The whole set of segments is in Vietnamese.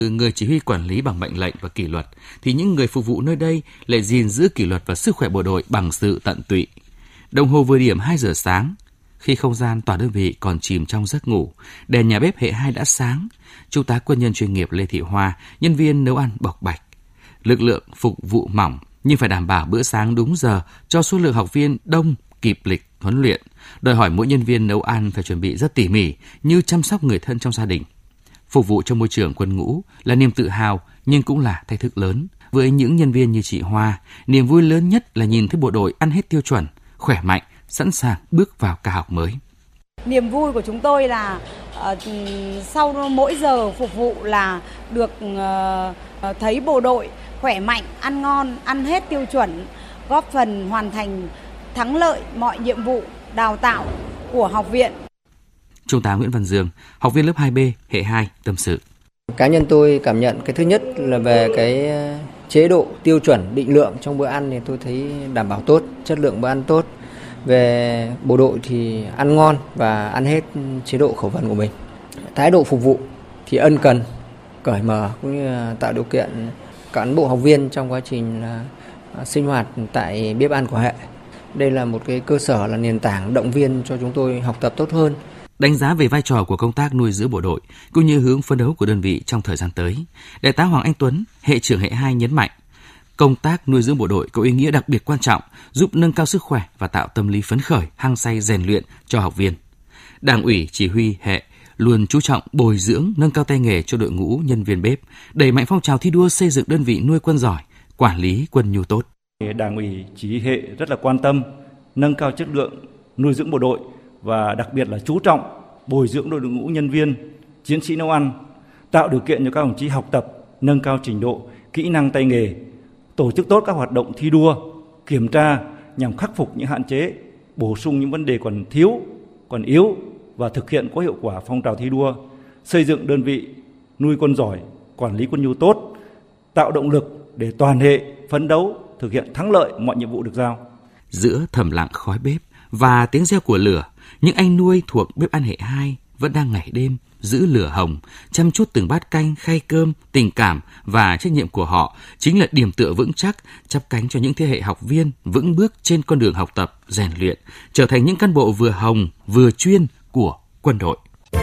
người chỉ huy quản lý bằng mệnh lệnh và kỷ luật, thì những người phục vụ nơi đây lại gìn giữ kỷ luật và sức khỏe bộ đội bằng sự tận tụy. Đồng hồ vừa điểm 2 giờ sáng, khi không gian toàn đơn vị còn chìm trong giấc ngủ, đèn nhà bếp hệ 2 đã sáng. Trung tá quân nhân chuyên nghiệp Lê Thị Hoa, nhân viên nấu ăn bộc bạch. Lực lượng phục vụ mỏng nhưng phải đảm bảo bữa sáng đúng giờ cho số lượng học viên đông kịp lịch huấn luyện. Đòi hỏi mỗi nhân viên nấu ăn phải chuẩn bị rất tỉ mỉ như chăm sóc người thân trong gia đình. Phục vụ trong môi trường quân ngũ là niềm tự hào nhưng cũng là thách thức lớn. Với những nhân viên như chị Hoa, niềm vui lớn nhất là nhìn thấy bộ đội ăn hết tiêu chuẩn, khỏe mạnh, sẵn sàng bước vào ca học mới. Niềm vui của chúng tôi là sau mỗi giờ phục vụ là được thấy bộ đội khỏe mạnh, ăn ngon, ăn hết tiêu chuẩn, góp phần hoàn thành thắng lợi mọi nhiệm vụ đào tạo của học viện. Trung tá Nguyễn Văn Dương, học viên lớp 2B, hệ 2, tâm sự. Cá nhân tôi cảm nhận cái thứ nhất là về cái chế độ tiêu chuẩn định lượng trong bữa ăn thì tôi thấy đảm bảo tốt, chất lượng bữa ăn tốt. Về bộ đội thì ăn ngon và ăn hết chế độ khẩu phần của mình. Thái độ phục vụ thì ân cần, cởi mở cũng như tạo điều kiện cán bộ học viên trong quá trình sinh hoạt tại bếp ăn của hệ. Đây là một cái cơ sở là nền tảng động viên cho chúng tôi học tập tốt hơn. Đánh giá về vai trò của công tác nuôi dưỡng bộ đội cũng như hướng phấn đấu của đơn vị trong thời gian tới, Đại tá Hoàng Anh Tuấn, hệ trưởng hệ 2 nhấn mạnh, công tác nuôi dưỡng bộ đội có ý nghĩa đặc biệt quan trọng, giúp nâng cao sức khỏe và tạo tâm lý phấn khởi, hăng say rèn luyện cho học viên. Đảng ủy chỉ huy hệ luôn chú trọng bồi dưỡng, nâng cao tay nghề cho đội ngũ nhân viên bếp, đẩy mạnh phong trào thi đua xây dựng đơn vị nuôi quân giỏi, quản lý quân nhu tốt. Đảng ủy chỉ huy hệ rất là quan tâm nâng cao chất lượng nuôi dưỡng bộ đội và đặc biệt là chú trọng bồi dưỡng đội ngũ nhân viên, chiến sĩ nấu ăn, tạo điều kiện cho các đồng chí học tập, nâng cao trình độ, kỹ năng tay nghề, tổ chức tốt các hoạt động thi đua, kiểm tra nhằm khắc phục những hạn chế, bổ sung những vấn đề còn thiếu, còn yếu và thực hiện có hiệu quả phong trào thi đua, xây dựng đơn vị nuôi quân giỏi, quản lý quân nhu tốt, tạo động lực để toàn hệ phấn đấu thực hiện thắng lợi mọi nhiệm vụ được giao. Giữa thầm lặng khói bếp và tiếng reo của lửa, những anh nuôi thuộc bếp ăn hệ 2 vẫn đang ngày đêm giữ lửa hồng, chăm chút từng bát canh, khay cơm, tình cảm và trách nhiệm của họ chính là điểm tựa vững chắc, chắp cánh cho những thế hệ học viên vững bước trên con đường học tập, rèn luyện, trở thành những cán bộ vừa hồng vừa chuyên của quân đội.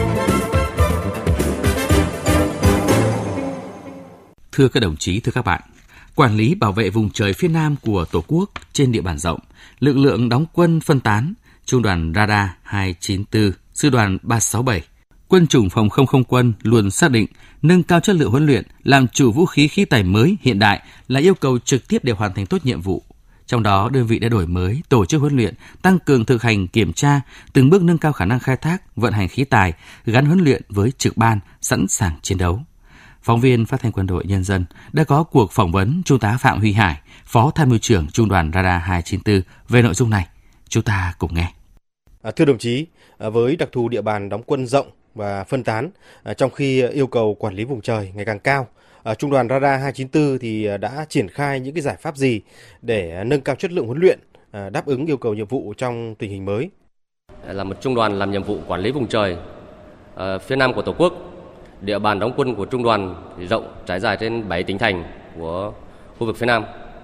Thưa các đồng chí, thưa các bạn, quản lý bảo vệ vùng trời phía Nam của Tổ quốc trên địa bàn rộng, lực lượng đóng quân phân tán, Trung đoàn Radar 294, Sư đoàn 367, Quân chủng Phòng không không quân luôn xác định nâng cao chất lượng huấn luyện, làm chủ vũ khí khí tài mới hiện đại là yêu cầu trực tiếp để hoàn thành tốt nhiệm vụ. Trong đó, đơn vị đã đổi mới, tổ chức huấn luyện, tăng cường thực hành kiểm tra, từng bước nâng cao khả năng khai thác, vận hành khí tài, gắn huấn luyện với trực ban, sẵn sàng chiến đấu. Phóng viên Phát thanh Quân đội Nhân dân đã có cuộc phỏng vấn Trung tá Phạm Huy Hải, Phó Tham mưu trưởng Trung đoàn Radar 294 về nội dung này. Chúng ta cùng nghe. Thưa đồng chí, với đặc thù địa bàn đóng quân rộng và phân tán, trong khi yêu cầu quản lý vùng trời ngày càng cao, Trung đoàn Radar 294 thì đã triển khai những cái giải pháp gì để nâng cao chất lượng huấn luyện, đáp ứng yêu cầu nhiệm vụ trong tình hình mới? Là một trung đoàn làm nhiệm vụ quản lý vùng trời phía Nam của Tổ quốc. Địa bàn đóng quân của trung đoàn thì rộng, trải dài trên 7 tỉnh thành của khu vực phía Nam.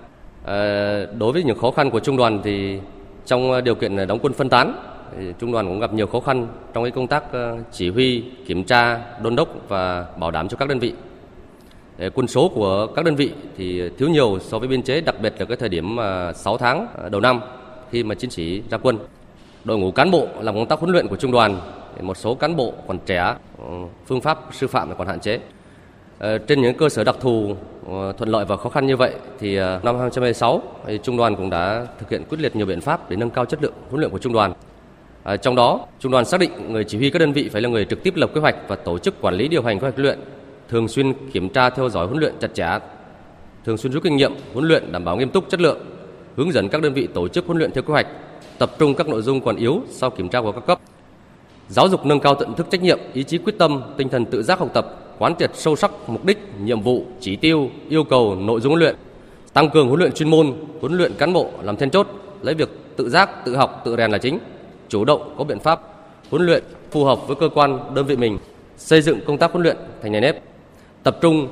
Đối với những khó khăn của trung đoàn thì trong điều kiện đóng quân phân tán, thì trung đoàn cũng gặp nhiều khó khăn trong cái công tác chỉ huy, kiểm tra, đôn đốc và bảo đảm cho các đơn vị. Quân số của các đơn vị thì thiếu nhiều so với biên chế, đặc biệt là cái thời điểm 6 tháng đầu năm khi mà chiến sĩ ra quân. Đội ngũ cán bộ làm công tác huấn luyện của trung đoàn, một số cán bộ còn trẻ, phương pháp sư phạm còn hạn chế. Trên những cơ sở đặc thù thuận lợi và khó khăn như vậy thì năm 2016 trung đoàn cũng đã thực hiện quyết liệt nhiều biện pháp để nâng cao chất lượng huấn luyện của trung đoàn. Trong đó, trung đoàn xác định người chỉ huy các đơn vị phải là người trực tiếp lập kế hoạch và tổ chức quản lý điều hành kế hoạch luyện, thường xuyên kiểm tra theo dõi huấn luyện chặt chẽ, thường xuyên rút kinh nghiệm huấn luyện đảm bảo nghiêm túc chất lượng, hướng dẫn các đơn vị tổ chức huấn luyện theo kế hoạch, tập trung các nội dung còn yếu sau kiểm tra của các cấp. Giáo dục nâng cao nhận thức trách nhiệm, ý chí quyết tâm, tinh thần tự giác học tập, quán triệt sâu sắc mục đích, nhiệm vụ, chỉ tiêu, yêu cầu, nội dung huấn luyện, tăng cường huấn luyện chuyên môn, huấn luyện cán bộ làm then chốt, lấy việc tự giác, tự học, tự rèn là chính, chủ động có biện pháp huấn luyện phù hợp với cơ quan, đơn vị mình, xây dựng công tác huấn luyện thành nền nếp, tập trung